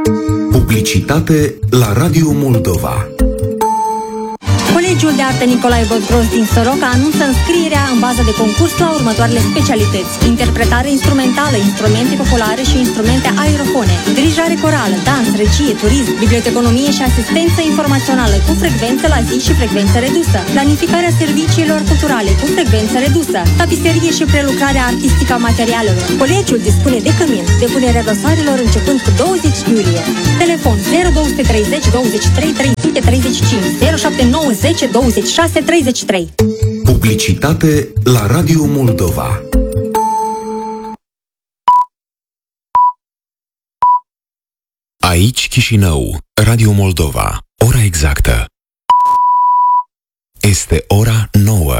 Publicitate la Radio Moldova. Colegiul de Artă Nicolae Vodgroz din Soroca anunță înscrierea în bază de concurs la următoarele specialități: interpretare instrumentală, instrumente populare și instrumente aerofone, dirijare corală, dans, regie, turism, biblioteconomie și asistență informațională cu frecvență la zi și frecvență redusă, planificarea serviciilor culturale cu frecvență redusă, tapiserie și prelucrarea artistică a materialelor. Colegiul dispune de cămin, depunerea dosarelor începând cu 20 iulie. Telefon 0230 23 335 0790 26 33. Publicitate la Radio Moldova. Aici Chișinău, Radio Moldova. Ora exactă este ora 9.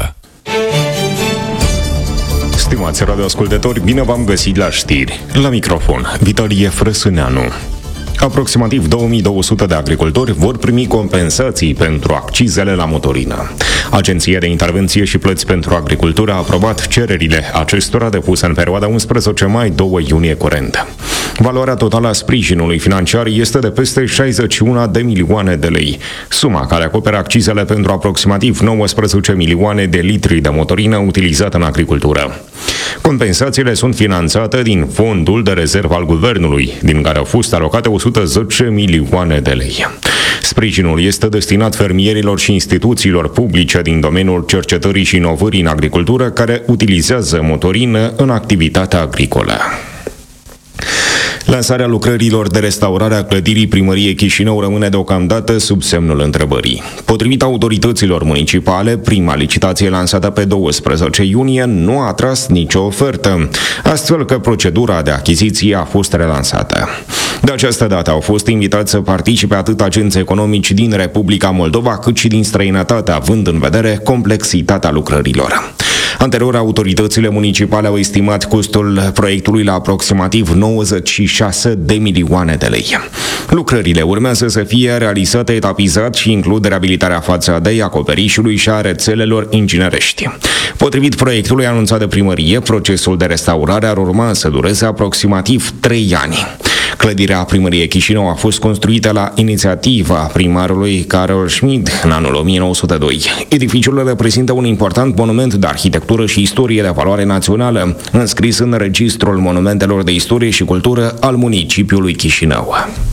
Stimați radioascultători, bine v-am găsit la știri. La microfon, Vitalie Frăsâneanu. Aproximativ 2200 de agricultori vor primi compensații pentru accizele la motorină. Agenția de Intervenție și Plăți pentru Agricultură a aprobat cererile acestora depuse în perioada 11 mai-2 iunie curent. Valoarea totală a sprijinului financiar este de peste 61 de milioane de lei, suma care acoperă accizele pentru aproximativ 19 milioane de litri de motorină utilizată în agricultură. Compensațiile sunt finanțate din fondul de rezervă al guvernului, din care au fost alocate 110 milioane de lei. Sprijinul este destinat fermierilor și instituțiilor publice din domeniul cercetării și inovării în agricultură care utilizează motorină în activitatea agricolă. Lansarea lucrărilor de restaurare a clădirii Primăriei Chișinău rămâne deocamdată sub semnul întrebării. Potrivit autorităților municipale, prima licitație lansată pe 12 iunie nu a atras nicio ofertă, astfel că procedura de achiziție a fost relansată. De această dată au fost invitați să participe atât agenți economici din Republica Moldova, cât și din străinătate, având în vedere complexitatea lucrărilor. Anterior, autoritățile municipale au estimat costul proiectului la aproximativ 96 de milioane de lei. Lucrările urmează să fie realizate etapizat și includ reabilitarea fațadei, acoperișului și a rețelelor inginerești. Potrivit proiectului anunțat de primărie, procesul de restaurare ar urma să dureze aproximativ 3 ani. Clădirea Primăriei Chișinău a fost construită la inițiativa primarului Carol Schmid în anul 1902. Edificiul reprezintă un important monument de arhitectură și istorie de valoare națională, înscris în Registrul Monumentelor de Istorie și Cultură al municipiului Chișinău.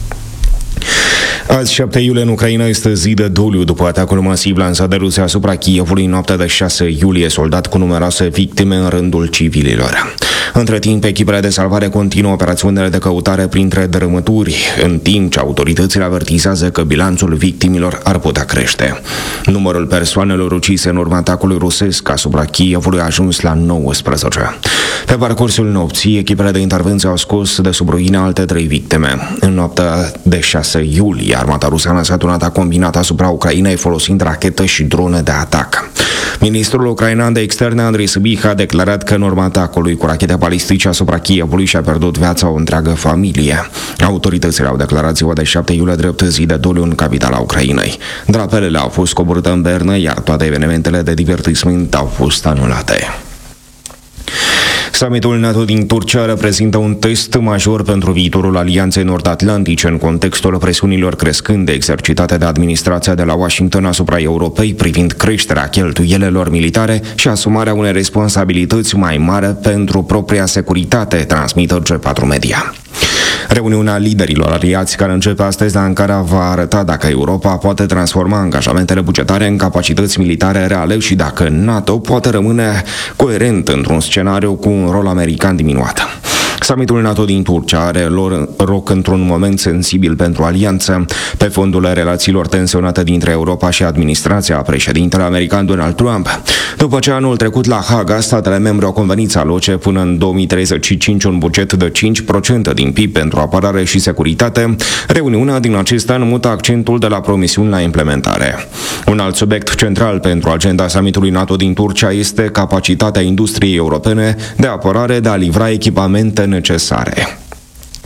Azi, 7 iulie, în Ucraina, este zi de doliu după atacul masiv lansat de Rusia asupra Kievului în noaptea de 6 iulie, soldat cu numeroase victime în rândul civililor. Între timp, echipele de salvare continuă operațiunile de căutare printre dărâmături, în timp ce autoritățile avertizează că bilanțul victimilor ar putea crește. Numărul persoanelor ucise în urma atacului rusesc asupra Kievului a ajuns la 19. Pe parcursul nopții, echipele de intervenție au scos de sub ruine alte 3 victime. În noaptea de 6 iulie, armata rusă a lansat un atac combinat asupra Ucrainei folosind rachete și drone de atac. Ministrul ucrainean de externe, Andrei Sybiha, a declarat că în urma atacului cu rachete balistice asupra Kievului și-a pierdut viața o întreagă familie. Autoritățile au declarat ziua de 7 iulie drept zi de doliu în capitala Ucrainei. Drapelele au fost coborâte în Bernă, iar toate evenimentele de divertisment au fost anulate. Summitul NATO din Turcia reprezintă un test major pentru viitorul Alianței Nord-Atlantice în contextul presiunilor crescânde exercitate de administrația de la Washington asupra Europei privind creșterea cheltuielilor militare și asumarea unei responsabilități mai mari pentru propria securitate, transmite G4 Media. Reuniunea liderilor aliați care începe astăzi la Ankara va arăta dacă Europa poate transforma angajamentele bugetare în capacități militare reale și dacă NATO poate rămâne coerent într-un scenariu cu un rol american diminuat. Summitul NATO din Turcia are loc într-un moment sensibil pentru alianță, pe fondul relațiilor tensionate dintre Europa și administrația președintelui american Donald Trump. După ce anul trecut la Haga, statele membre au convenit să aloce până în 2035 un buget de 5% din PIB pentru apărare și securitate, reuniunea din acest an mută accentul de la promisiuni la implementare. Un alt subiect central pentru agenda summitului NATO din Turcia este capacitatea industriei europene de apărare de a livra echipamente necesare.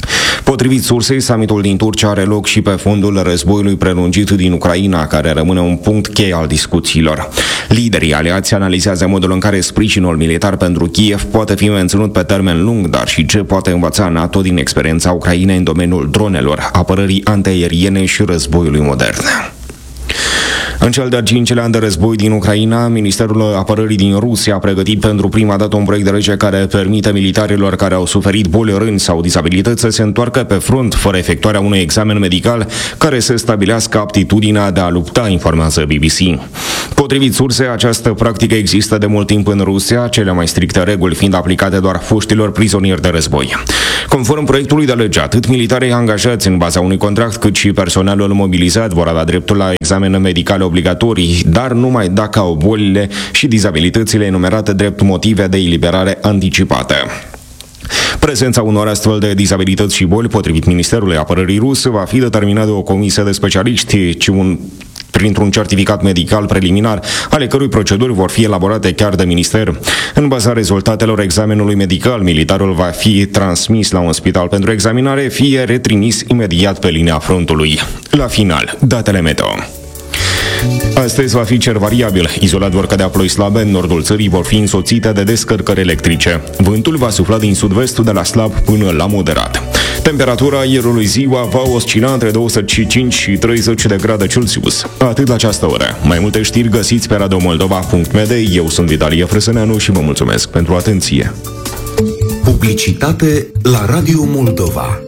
Potrivit sursei, summitul din Turcia are loc și pe fondul războiului prelungit din Ucraina, care rămâne un punct cheie al discuțiilor. Liderii aliați analizează modul în care sprijinul militar pentru Kiev poate fi menținut pe termen lung, dar și ce poate învăța NATO din experiența Ucrainei în domeniul dronelor, apărării antiaeriene și războiului modern. În cel de-al 5-lea an de război din Ucraina, Ministerul Apărării din Rusia a pregătit pentru prima dată un proiect de lege care permite militarilor care au suferit boli rând sau dizabilități să se întoarcă pe front fără efectuarea unui examen medical care să stabilească aptitudinea de a lupta, informează BBC. Potrivit sursei, această practică există de mult timp în Rusia, cele mai stricte reguli fiind aplicate doar foștilor prizonieri de război. Conform proiectului de lege, atât militarii angajați în baza unui contract, cât și personalul mobilizat vor avea dreptul la examene medicale obligatorii, dar numai dacă au bolile și dizabilitățile enumerate drept motive de eliberare anticipată. Prezența unor astfel de dizabilități și boli, potrivit Ministerului Apărării rus, va fi determinată de o comisie de specialiști, printr-un certificat medical preliminar, ale cărui proceduri vor fi elaborate chiar de minister. În baza rezultatelor examenului medical, militarul va fi transmis la un spital pentru examinare, fie retrimis imediat pe linia frontului. La final, datele meteo. Astăzi va fi cer variabil. Izolat vor cădea ploi slabe, în nordul țării vor fi însoțite de descărcări electrice. Vântul va sufla din sud-vest de la slab până la moderat. Temperatura aerului ziua va oscila între 25 și 30 de grade Celsius. Atât la această oră. Mai multe știri găsiți pe radiomoldova.md. Eu sunt Vitalie Frăsăneanu și vă mulțumesc pentru atenție. Publicitate la Radio Moldova.